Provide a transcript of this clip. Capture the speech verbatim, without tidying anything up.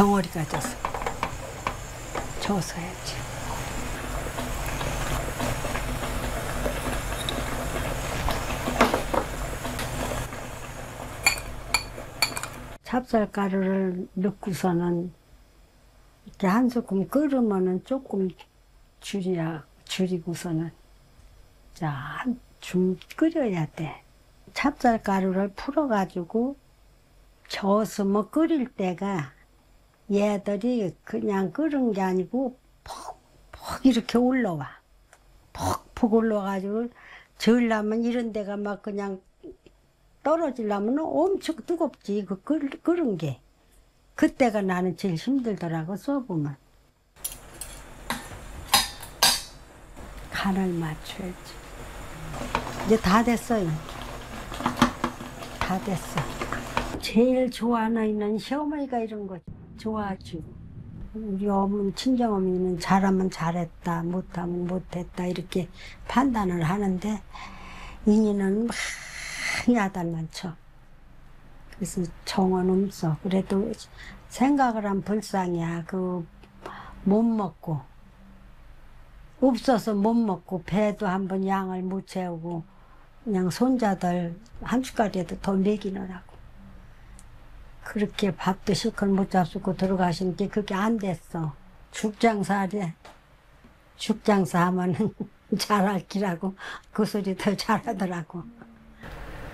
덩어리가 져서 저어서 해야지. 찹쌀가루를 넣고서는 이렇게 한 소끔 끓으면은 조금 줄이야, 줄이고서는 자, 한 좀 끓여야 돼. 찹쌀가루를 풀어가지고 저어서 뭐 끓일 때가 얘들이 그냥 끓은 게 아니고 퍽퍽 이렇게 올라와. 퍽퍽 올라와가지고 저으려면 이런 데가 막 그냥 떨어지려면 엄청 뜨겁지, 그 끓, 끓은 게. 그때가 나는 제일 힘들더라고, 써보면. 간을 맞춰야지. 이제 다 됐어요. 다 됐어. 제일 좋아하는 시어머니가 이런 거 좋아하지. 우리 어머니, 친정어머니는 잘하면 잘했다, 못하면 못했다, 이렇게 판단을 하는데, 인이는 막 야단만 쳐. 그래서 정은 없어. 그래도 생각을 하면 불쌍이야. 그 못 먹고 없어서 못 먹고 배도 한번 양을 못 채우고 그냥 손자들 한 숟갈이라도 더 먹이느라고 그렇게 밥도 실컷 못 잡수고 들어가신 게 그게 안 됐어. 죽장사래. 죽장사 하면은 잘할 기라고 그 소리 더 잘하더라고.